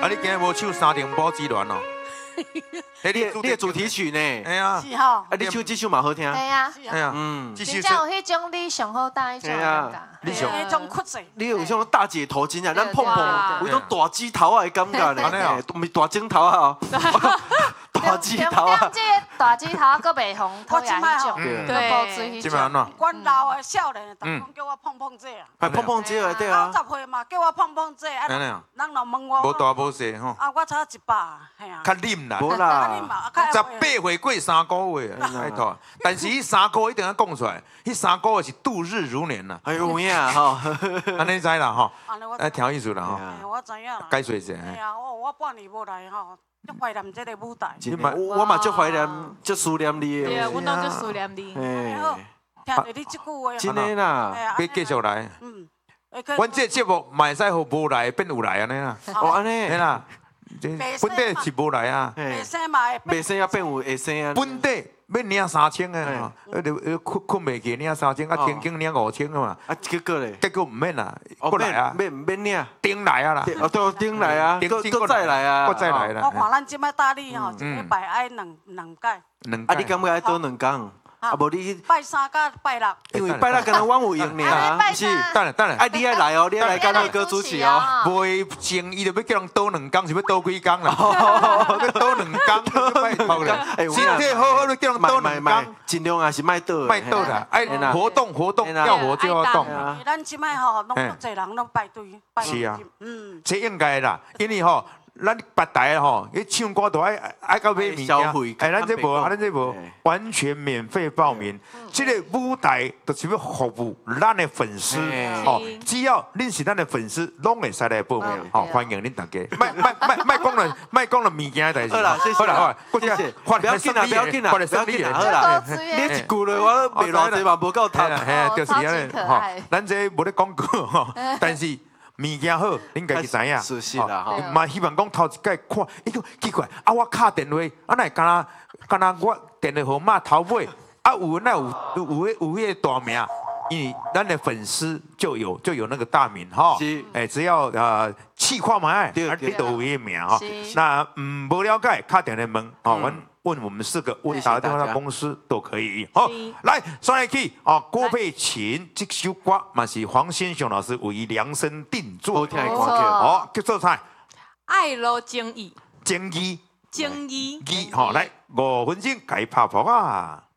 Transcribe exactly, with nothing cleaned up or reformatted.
啊，你今日无唱《三重宝之恋》哦？ 你你的主题曲呢？ 哎呀， 是吼。 啊，你唱这首嘛好听。 对呀， 哎呀， 嗯， 这首真正有迄种你上好带迄种感觉。 你上迄种曲子。 你有种大姐头真正，咱碰碰有种大指头啊的感觉呢，唔是大指头啊，大指头啊。 这大指头搁袂红，讨厌迄种， 对，基本上喏。 阮老的少年，逐讲叫我碰碰这啊。 哎，碰碰这个对啊。 九十岁嘛，叫我碰碰这，啊，人若问我。 无大无细吼。 啊，我差一百，系啊。 较啉啦。 无啦。 十八岁过三个月，拜托。但是迄三个一定要讲出来，迄三个月是度日如年啦。 哎有影吼， 安尼知啦吼。哎，调艺术啦吼。 我知影啦。 解说一下。 哎呀，我我半年无来吼，足怀念这个舞台。 我我嘛足怀念，足思念你的。 对啊，阮拢足思念你。 好，听着你这句话。 真的啦。 要继续来。 嗯。 阮这节目嘛会使互无来变有来安尼啦。 哦，安尼。 嘿啦。本地是无来啊。 袂生嘛会。 袂生也变有会生啊。 本地。要领三千个吼，呃，就困困袂起领三千，啊，天经领五千个嘛。 啊，结果咧？ 结果唔免啦，过来啊， 免免领， 顶来啊啦。 哦，对，顶来啊，搁搁再来啊， 搁再来啦。 我看咱即摆大理吼，一礼拜爱两两届。 两啊，你敢不爱多两工？啊，无你拜三甲拜六， 因为拜六敢若阮有闲尔， 不是，等下等下， 啊，你爱来哦，你爱来跟那个主持哦， 袂情伊就要叫人倒两工，是要倒几工啦？倒两工，拜托啦，身体好好，你叫人倒两工， 尽量也是卖倒， 卖倒啦，哎，活动活动，要活就要动啊。 咱即摆吼，拢足侪人拢排队，排是啊， 嗯， 这应该啦，因为吼。咱八台吼，迄唱歌都爱爱到买物件，哎，咱这无，咱这无，完全免费报名。这个舞台就是要服务咱的粉丝，哦，只要恁是咱的粉丝，拢会使来报名，好，欢迎恁大家。卖卖卖卖讲了，卖讲了物件代志。 好啦，好啦，好啦， 谢谢。不要紧啦，不要紧啦，不要紧啦， 好啦。你一句咧，我未偌济嘛，无够读。 系啊，就是安尼，吼，咱这无咧广告吼，但是。物件好，恁家己知影。 是是啦， 嘛希望讲头一届看，伊讲奇怪，啊我敲电话，啊乃敢若敢若我电话号码头尾，啊有那有有有有迄个大名，因为咱的粉丝就有就有那个大名哈。 是， 哎只要呃试看卖，啊你都有迄个名哈。那嗯无了解，敲电话问，哦阮。问我们四个，问打电话到公司都可以。好，来，上来去啊！郭佩琴这首歌嘛是黄先雄老师为伊量身定做， 好听的歌曲。 好，叫做啥？ 爱罗精义。 精义。 精义。 义，好来，五分钟该拍谱啊！